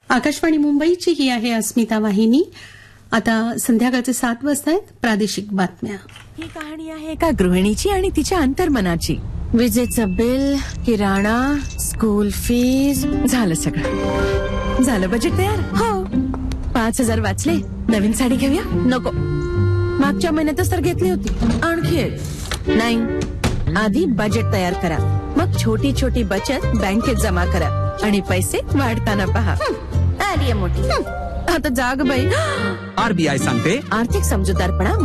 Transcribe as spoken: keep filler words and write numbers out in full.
आकाशवाणी मुंबईची ही आहे अस्मिता वाहिनी. आता संध्याकाळचे सात वाजता आहेत प्रादेशिक बातम्या. ही कहाणी आहे एका गृहिणीची आणि तिच्या अंतर्मनाची. विजेचं बिल, किराणा, स्कूल फीज, झालं सगळं. झालं बजेट तयार. हो, पाच हजार वाचले. नवीन साडी घेऊया. नको, मागच्या महिन्यातच तर घेतली होती. आणखी एक नाही. आधी बजेट तयार करा, मग छोटी छोटी बचत बँकेत जमा करा आणि पैसे वाढताना पहा. आली मोठी. आता जाग बाई. आरबीआय सांगते आर्थिक समजूतदारपणा